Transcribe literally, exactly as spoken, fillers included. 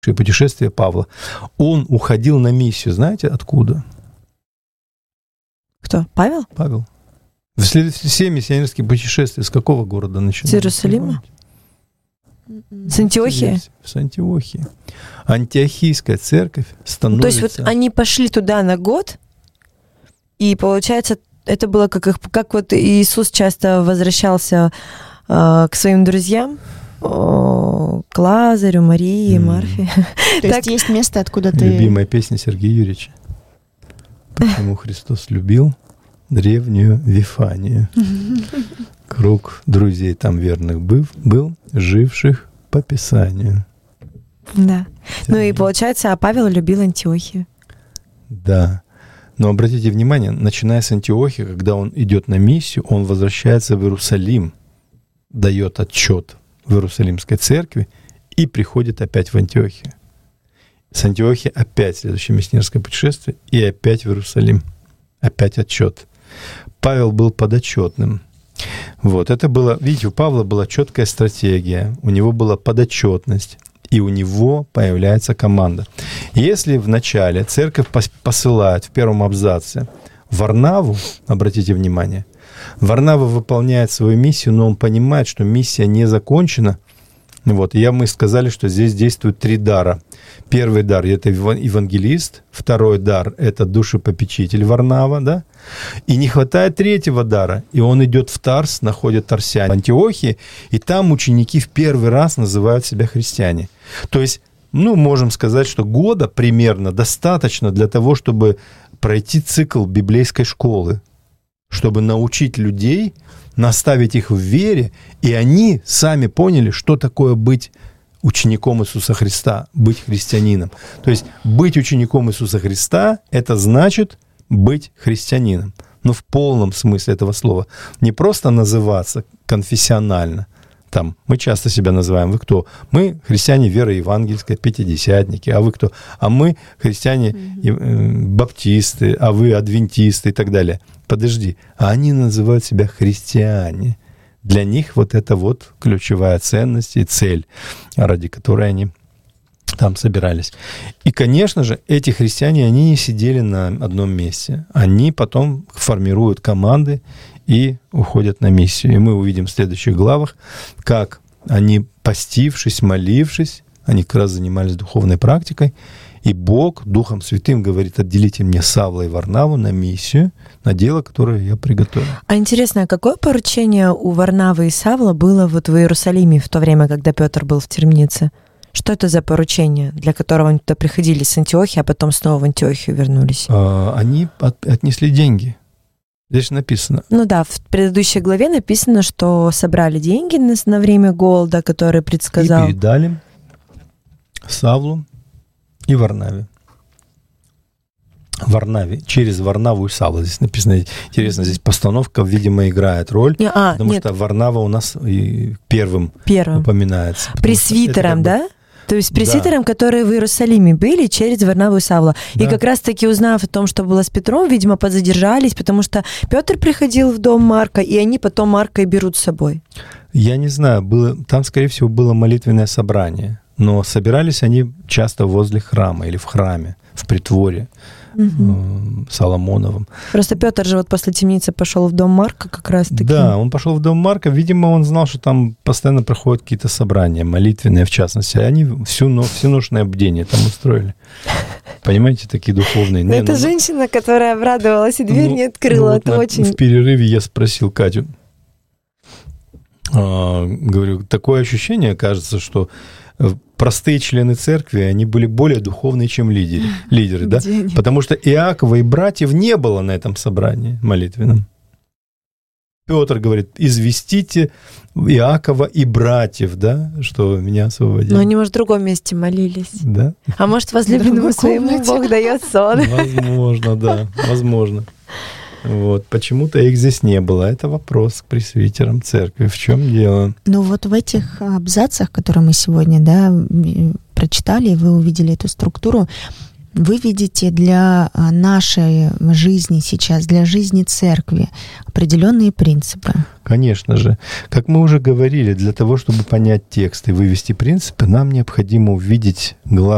путешествия Павла. Он уходил на миссию, знаете, откуда? Кто? Павел? Павел. Все миссионерские путешествия с какого города начинались? С Иерусалима? С Антиохии? С Антиохии. Антиохийская церковь становится... То есть вот они пошли туда на год, и получается, это было как, их, как вот Иисус часто возвращался э, к своим друзьям, э, к Лазарю, Марии, mm. Марфе. То есть есть место, откуда ты... Любимая песня Сергея Юрьевича. Почему Христос любил древнюю Вифанию? Круг друзей там верных был, был, живших по Писанию. Да. Ну и получается, а Павел любил Антиохию. Да. Но обратите внимание, начиная с Антиохии, когда он идет на миссию, он возвращается в Иерусалим, дает отчет в Иерусалимской церкви и приходит опять в Антиохию. С Антиохии опять следующее миссионерское путешествие и опять в Иерусалим. Опять отчет. Павел был подотчетным. Вот, это было, видите, у Павла была четкая стратегия, у него была подотчетность, и у него появляется команда. Если вначале церковь посылает в первом абзаце Варнаву, обратите внимание, Варнава выполняет свою миссию, но он понимает, что миссия не закончена. Вот, и я, мы сказали, что здесь действуют три дара. Первый дар — это евангелист, второй дар — это душепопечитель Варнава, да? И не хватает третьего дара, и он идет в Тарс, находит тарсян в Антиохии, и там ученики в первый раз называют себя христиане. То есть, ну, можем сказать, что года примерно достаточно для того, чтобы пройти цикл библейской школы, чтобы научить людей, наставить их в вере, и они сами поняли, что такое быть учеником Иисуса Христа, быть христианином. То есть быть учеником Иисуса Христа — это значит быть христианином. Но в полном смысле этого слова. Не просто называться конфессионально. Там, мы часто себя называем. Вы кто? Мы христиане веры евангельской, пятидесятники. А вы кто? А мы христиане mm-hmm. баптисты, а вы адвентисты и так далее. Подожди. А они называют себя христиане. Для них вот это вот ключевая ценность и цель, ради которой они там собирались. И, конечно же, эти христиане, они не сидели на одном месте. Они потом формируют команды и уходят на миссию. И мы увидим в следующих главах, как они, постившись, молившись, они как раз занимались духовной практикой, и Бог Духом Святым говорит: отделите мне Савла и Варнаву на миссию, на дело, которое я приготовил. А интересно, какое поручение у Варнавы и Савла было вот в Иерусалиме в то время, когда Петр был в темнице? Что это за поручение, для которого они туда приходили с Антиохии, а потом снова в Антиохию вернулись? А, они от, отнесли деньги. Здесь написано. Ну да, в предыдущей главе написано, что собрали деньги на, на время голода, который предсказал. И передали Савлу и Варнаве. Варнаве, через Варнаву и Савла. Здесь написано, интересно, здесь постановка, видимо, играет роль, не, а, потому нет. что Варнава у нас и первым, первым. упоминается. Пресвитером, да? То есть пресвитером, да. которые в Иерусалиме были через Варнаву и Савла. Да. И как раз-таки, узнав о том, что было с Петром, видимо, подзадержались, потому что Петр приходил в дом Марка, и они потом Марка и берут с собой. Я не знаю, было, там, скорее всего, было молитвенное собрание, но собирались они часто возле храма или в храме, в притворе. Угу. Соломоновым. Просто Петр же вот после темницы пошел в дом Марка как раз-таки. Да, он пошел в дом Марка. Видимо, он знал, что там постоянно проходят какие-то собрания, молитвенные в частности. Они всю, всеношное бдение там устроили. Понимаете, такие духовные. Не, это ну, женщина, которая обрадовалась и дверь ну, не открыла. Ну, это на, очень... В перерыве я спросил Катю. А, говорю, такое ощущение, кажется, что простые члены церкви, они были более духовные, чем лидеры, лидеры да? Потому что Иакова и братьев не было на этом собрании молитвенном. Петр говорит: известите Иакова и братьев, да, что меня освободили. Но они, может, в другом месте молились. Да. А может, возлюбленному своему Бог дает сон. Возможно, да, возможно. Вот. Почему-то их здесь не было. Это вопрос к пресвитерам церкви. В чем дело? Ну вот в этих абзацах, которые мы сегодня, да, прочитали, вы увидели эту структуру, вы видите для нашей жизни сейчас, для жизни церкви определенные принципы. Конечно же. Как мы уже говорили, для того, чтобы понять текст и вывести принципы, нам необходимо увидеть главное.